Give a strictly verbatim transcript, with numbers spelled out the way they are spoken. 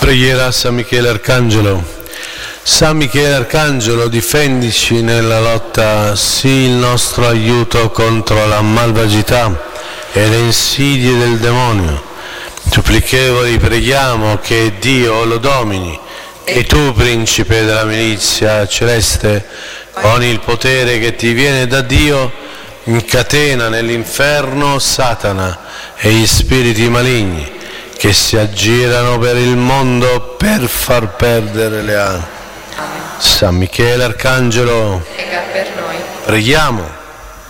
Preghiera a San Michele Arcangelo. San Michele Arcangelo, difendici nella lotta, sii il nostro aiuto contro la malvagità e le insidie del demonio. Supplichevoli preghiamo che Dio lo domini, e tu, principe della milizia celeste, con il potere che ti viene da Dio, incatena nell'inferno Satana e gli spiriti maligni che si aggirano per il mondo per far perdere le anime. San Michele Arcangelo, prega per noi. Preghiamo.